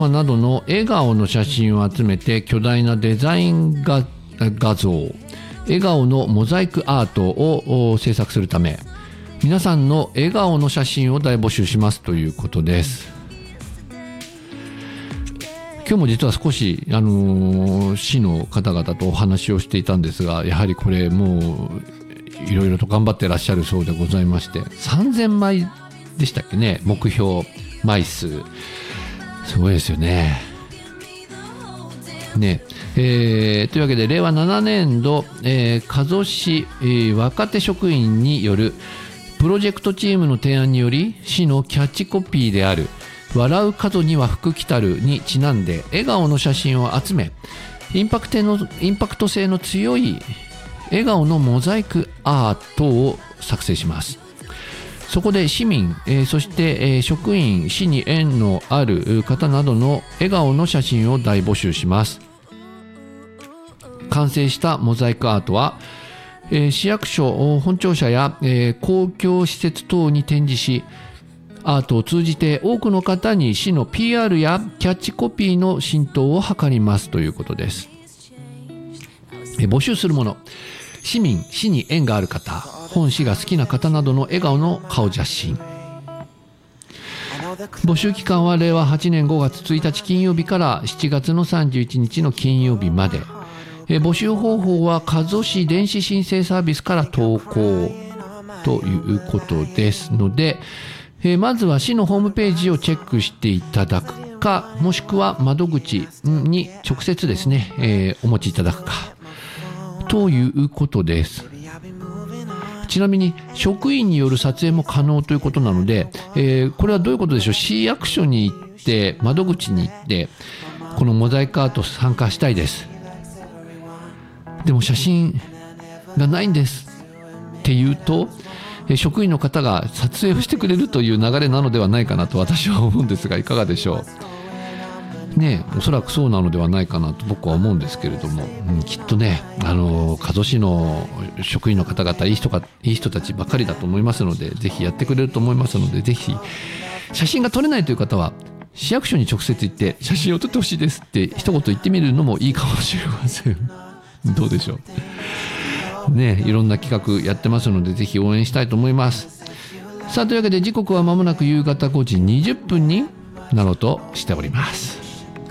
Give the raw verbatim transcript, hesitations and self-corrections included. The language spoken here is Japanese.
などの笑顔の写真を集めて巨大なデザイン画画像、笑顔のモザイクアートを制作するため、皆さんの笑顔の写真を大募集しますということです。今日も実は少し、あのー、市の方々とお話をしていたんですが、やはりこれもういろいろと頑張ってらっしゃるそうでございまして、さんぜんまいでしたっけね、目標枚数。すごいですよね。ね、えー、というわけで令和ななねん度、えー、加須市、えー、若手職員によるプロジェクトチームの提案により、市のキャッチコピーである笑う門には福来たるにちなんで笑顔の写真を集め、インパクトのインパクト性の強い笑顔のモザイクアートを作成します。そこで市民、えー、そして、えー、職員、市に縁のある方などの笑顔の写真を大募集します。完成したモザイクアートは、えー、市役所本庁舎や、えー、公共施設等に展示し、アートを通じて多くの方に市の ピーアール やキャッチコピーの浸透を図りますということです。え募集するもの、市民、市に縁がある方、本市が好きな方などの笑顔の顔写真。募集期間はれいわはちねんごがつついたち金曜日からしちがつのさんじゅういちにちの金曜日まで。え募集方法は加須市電子申請サービスから投稿ということですので、えー、まずは市のホームページをチェックしていただくか、もしくは窓口に直接ですね、えー、お持ちいただくかということです。ちなみに職員による撮影も可能ということなので、えー、これはどういうことでしょう。市役所に行って窓口に行ってこのモザイクアート参加したいです、でも写真がないんですっていうと、職員の方が撮影をしてくれるという流れなのではないかなと私は思うんですが、いかがでしょうね。おそらくそうなのではないかなと僕は思うんですけれども、うん、きっとね、あの加須市の職員の方々いい人かいい人たちばかりだと思いますので、ぜひやってくれると思いますので、ぜひ写真が撮れないという方は市役所に直接行って写真を撮ってほしいですって一言言ってみるのもいいかもしれませんどうでしょうね。いろんな企画やってますので、ぜひ応援したいと思います。さあ、というわけで時刻はまもなく夕方ごじにじゅっぷんになろうとしております。